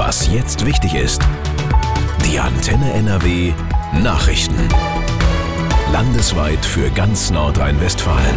Was jetzt wichtig ist. Die Antenne NRW Nachrichten. Landesweit für ganz Nordrhein-Westfalen.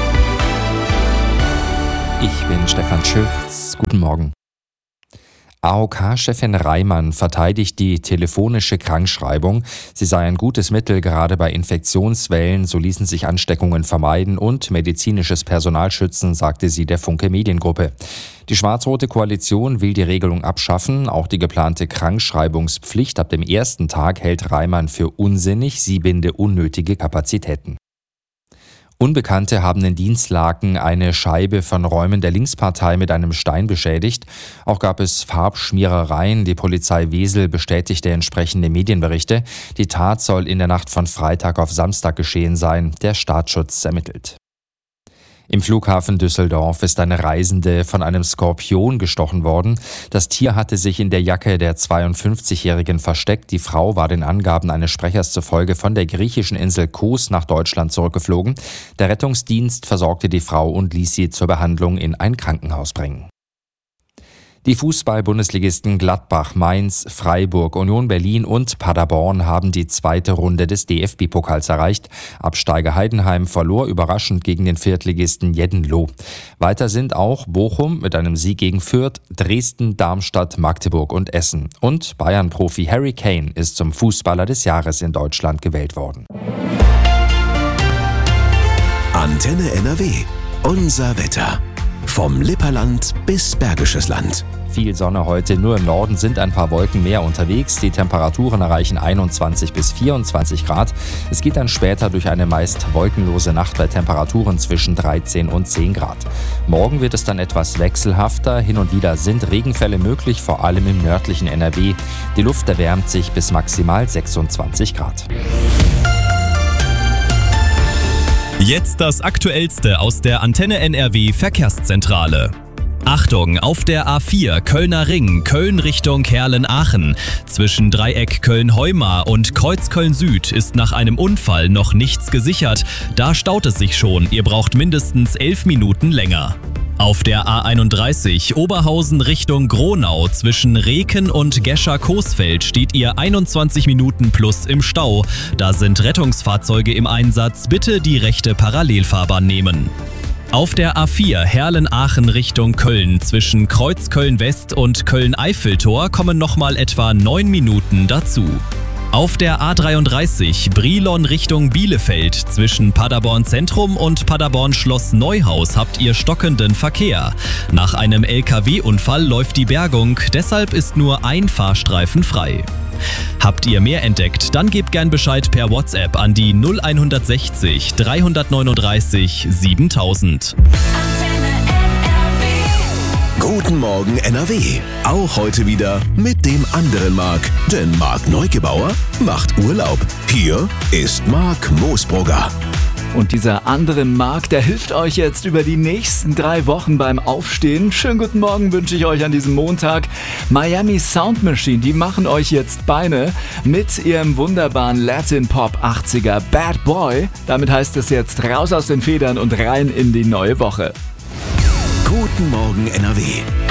Ich bin Stefan Schütz. Guten Morgen. AOK-Chefin Reimann verteidigt die telefonische Krankschreibung. Sie sei ein gutes Mittel, gerade bei Infektionswellen, so ließen sich Ansteckungen vermeiden und medizinisches Personal schützen, sagte sie der Funke Mediengruppe. Die schwarz-rote Koalition will die Regelung abschaffen. Auch die geplante Krankschreibungspflicht ab dem ersten Tag hält Reimann für unsinnig. Sie binde unnötige Kapazitäten. Unbekannte haben in Dinslaken eine Scheibe von Räumen der Linkspartei mit einem Stein beschädigt. Auch gab es Farbschmierereien. Die Polizei Wesel bestätigte entsprechende Medienberichte. Die Tat soll in der Nacht von Freitag auf Samstag geschehen sein. Der Staatsschutz ermittelt. Im Flughafen Düsseldorf ist eine Reisende von einem Skorpion gestochen worden. Das Tier hatte sich in der Jacke der 52-Jährigen versteckt. Die Frau war den Angaben eines Sprechers zufolge von der griechischen Insel Kos nach Deutschland zurückgeflogen. Der Rettungsdienst versorgte die Frau und ließ sie zur Behandlung in ein Krankenhaus bringen. Die Fußball-Bundesligisten Gladbach, Mainz, Freiburg, Union Berlin und Paderborn haben die zweite Runde des DFB-Pokals erreicht. Absteiger Heidenheim verlor überraschend gegen den Viertligisten Jeddenloh. Weiter sind auch Bochum mit einem Sieg gegen Fürth, Dresden, Darmstadt, Magdeburg und Essen. Und Bayern-Profi Harry Kane ist zum Fußballer des Jahres in Deutschland gewählt worden. Antenne NRW. Unser Wetter. Vom Lipperland bis Bergisches Land. Viel Sonne heute, nur im Norden sind ein paar Wolken mehr unterwegs. Die Temperaturen erreichen 21 bis 24 Grad. Es geht dann später durch eine meist wolkenlose Nacht bei Temperaturen zwischen 13 und 10 Grad. Morgen wird es dann etwas wechselhafter. Hin und wieder sind Regenfälle möglich, vor allem im nördlichen NRW. Die Luft erwärmt sich bis maximal 26 Grad. Jetzt das Aktuellste aus der Antenne NRW Verkehrszentrale. Achtung, auf der A4 Kölner Ring, Köln Richtung Herlen-Aachen. Zwischen Dreieck Köln-Heumar und Kreuz Köln-Süd ist nach einem Unfall noch nichts gesichert. Da staut es sich schon, ihr braucht mindestens 11 Minuten länger. Auf der A31 Oberhausen Richtung Gronau zwischen Reken und Gescher-Coesfeld steht ihr 21 Minuten plus im Stau. Da sind Rettungsfahrzeuge im Einsatz, bitte die rechte Parallelfahrbahn nehmen. Auf der A4 Herlen-Aachen Richtung Köln zwischen Kreuz Köln-West und Köln-Eiffeltor kommen nochmal etwa 9 Minuten dazu. Auf der A33 Brilon Richtung Bielefeld zwischen Paderborn Zentrum und Paderborn Schloss Neuhaus habt ihr stockenden Verkehr. Nach einem LKW-Unfall läuft die Bergung, deshalb ist nur ein Fahrstreifen frei. Habt ihr mehr entdeckt, dann gebt gern Bescheid per WhatsApp an die 0160 339 7000. Guten Morgen NRW. Auch heute wieder mit dem anderen Marc. Denn Marc Neugebauer macht Urlaub. Hier ist Marc Moosbrugger. Und dieser andere Marc, der hilft euch jetzt über die nächsten 3 Wochen beim Aufstehen. Schönen guten Morgen wünsche ich euch an diesem Montag. Miami Sound Machine, die machen euch jetzt Beine mit ihrem wunderbaren Latin Pop 80er Bad Boy. Damit heißt es jetzt raus aus den Federn und rein in die neue Woche. Guten Morgen NRW.